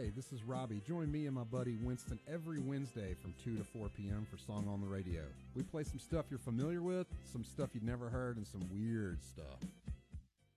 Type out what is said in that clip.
Hey, this is Robbie. Join me and my buddy Winston every Wednesday from 2 to 4 p.m. for Song on the Radio. We play some stuff you're familiar with, some stuff you've never heard, and some weird stuff.